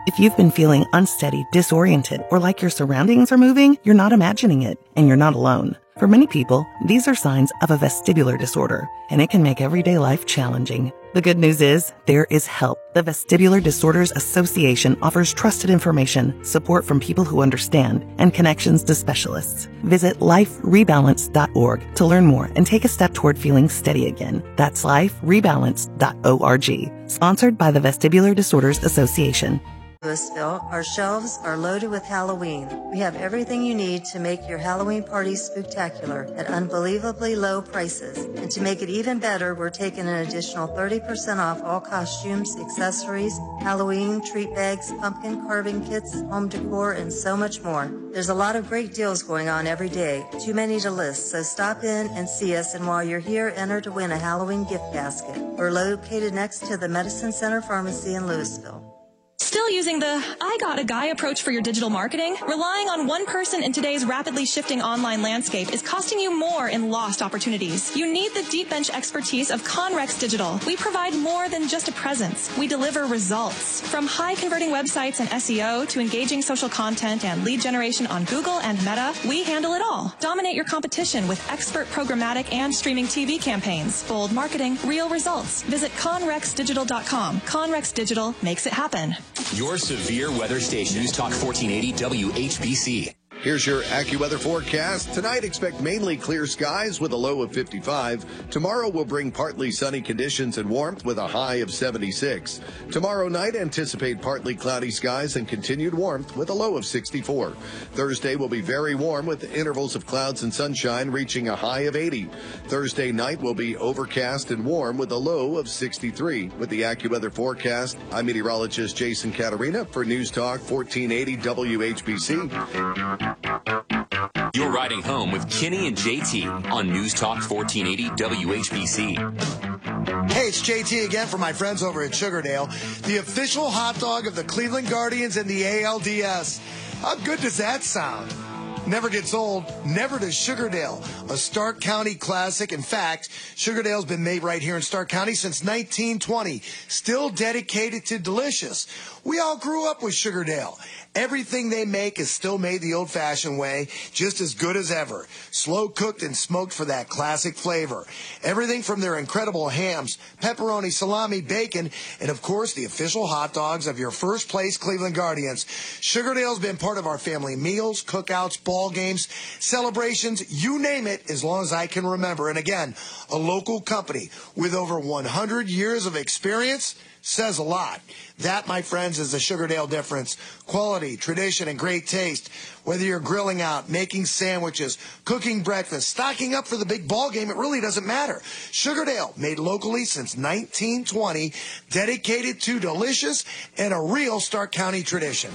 If you've been feeling unsteady, disoriented, or like your surroundings are moving, you're not imagining it, and you're not alone. For many people, these are signs of a vestibular disorder, and it can make everyday life challenging. The good news is, there is help. The Vestibular Disorders Association offers trusted information, support from people who understand, and connections to specialists. Visit liferebalance.org to learn more and take a step toward feeling steady again. That's liferebalance.org. Sponsored by the Vestibular Disorders Association. Louisville, our shelves are loaded with Halloween. We have everything you need to make your Halloween party spectacular at unbelievably low prices. And to make it even better, we're taking an additional 30% off all costumes, accessories, Halloween treat bags, pumpkin carving kits, home decor, and so much more. There's a lot of great deals going on every day, too many to list, so stop in and see us, and while you're here, enter to win a Halloween gift basket. We're located next to the Medicine Center Pharmacy in Louisville. Still using the I got a guy approach for your digital marketing? Relying on one person in today's rapidly shifting online landscape is costing you more in lost opportunities. You need the deep bench expertise of Conrex Digital. We provide more than just a presence. We deliver results. From high converting websites and SEO to engaging social content and lead generation on Google and Meta, we handle it all. Dominate your competition with expert programmatic and streaming TV campaigns. Bold marketing, real results. Visit conrexdigital.com. Conrex Digital makes it happen. Your severe weather station, News Talk 1480 WHBC. Here's your AccuWeather forecast. Tonight, expect mainly clear skies with a low of 55. Tomorrow will bring partly sunny conditions and warmth with a high of 76. Tomorrow night, anticipate partly cloudy skies and continued warmth with a low of 64. Thursday will be very warm with intervals of clouds and sunshine reaching a high of 80. Thursday night will be overcast and warm with a low of 63. With the AccuWeather forecast, I'm meteorologist Jason Caterina for News Talk 1480 WHBC. You're riding home with Kenny and JT on News Talk 1480 WHBC. Hey, it's JT again for my friends over at Sugardale, the official hot dog of the Cleveland Guardians and the ALDS. How good does that sound? Never gets old, never does Sugardale, a Stark County classic. In fact, Sugardale's been made right here in Stark County since 1920, still dedicated to delicious. We all grew up with Sugardale. Everything they make is still made the old-fashioned way, just as good as ever. Slow cooked and smoked for that classic flavor. Everything from their incredible hams, pepperoni, salami, bacon, and of course the official hot dogs of your first place Cleveland Guardians. Sugardale's been part of our family meals, cookouts, ball games, celebrations, you name it, as long as I can remember. And again, a local company with over 100 years of experience says a lot. That, my friends, is the Sugardale difference. Quality, tradition, and great taste. Whether you're grilling out, making sandwiches, cooking breakfast, stocking up for the big ball game, it really doesn't matter. Sugardale, made locally since 1920, dedicated to delicious and a real Stark County tradition.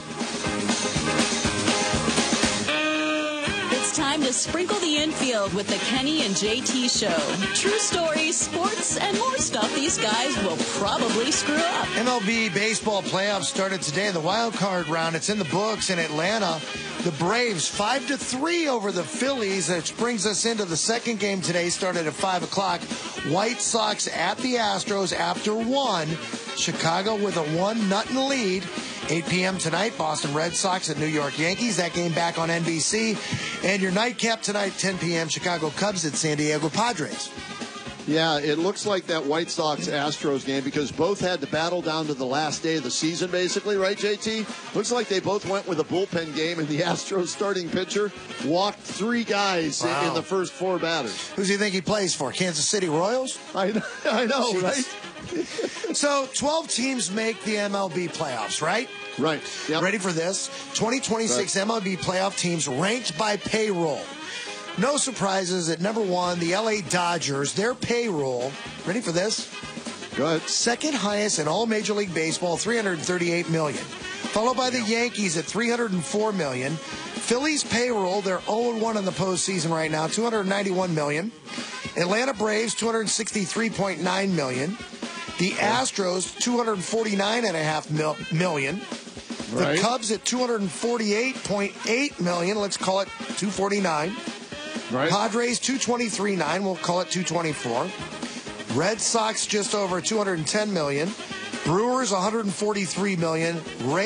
Time to sprinkle the infield with the Kenny and JT Show. True stories, sports, and more stuff these guys will probably screw up. MLB baseball playoffs started today. The wild card round, it's in the books in Atlanta. The Braves 5-3 over the Phillies, which brings us into the second game today, started at 5 o'clock. White Sox at the Astros after 1. Chicago with a 1-0 lead. 8 p.m. tonight, Boston Red Sox at New York Yankees. That game back on NBC. And your nightcap tonight, 10 p.m., Chicago Cubs at San Diego Padres. Yeah, it looks like that White Sox-Astros game because both had to battle down to the last day of the season, basically, right, JT? Looks like they both went with a bullpen game, and the Astros starting pitcher walked 3 guys in the first 4 batters. Who do you think he plays for, Kansas City Royals? I know, right? So 12 teams make the MLB playoffs, right? Right. Yep. Ready for this? 2026 MLB playoff teams ranked by payroll. No surprises at number 1, the LA Dodgers. Their payroll, ready for this? Go ahead. Second highest in all Major League Baseball, $338 million. Followed by the Yankees at $304 million. Phillies payroll, they're 0-1 in the postseason right now, $291 million. Atlanta Braves, $263.9 million. The Astros, $249.5 million. The Cubs at $248.8 million. Let's call it $249. Right. Padres, $223.9. We'll call it $224. Red Sox, just over $210 million. Brewers, $143 million.